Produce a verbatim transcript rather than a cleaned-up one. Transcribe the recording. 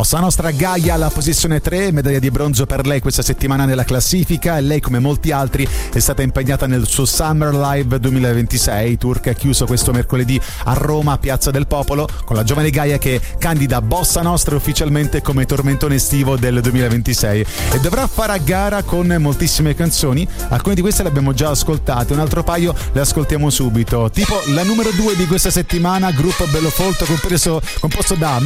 Bossa Nostra Gaia alla posizione tre, medaglia di bronzo per lei questa settimana nella classifica, e lei come molti altri è stata impegnata nel suo Summer Live duemilaventisei, tour che ha chiuso questo mercoledì a Roma, Piazza del Popolo, con la giovane Gaia che candida Bossa Nostra ufficialmente come tormentone estivo del duemilaventisei e dovrà fare a gara con moltissime canzoni. Alcune di queste le abbiamo già ascoltate, un altro paio le ascoltiamo subito, tipo la numero due di questa settimana, gruppo bello folto compreso, composto da